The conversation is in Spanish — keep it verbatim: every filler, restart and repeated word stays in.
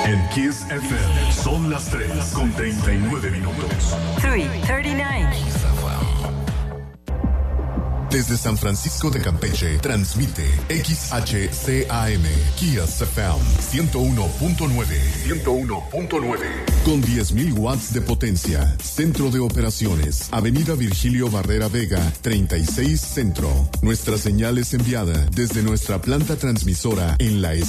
En Kiss F M son las tres con treinta y nueve minutos. tres treinta y nueve. Desde San Francisco de Campeche, transmite X H C A M, Kiss F M, ciento uno punto nueve. ciento uno punto nueve. Con diez mil watts de potencia. Centro de operaciones, Avenida Virgilio Barrera Vega, treinta y seis Centro. Nuestra señal es enviada desde nuestra planta transmisora en la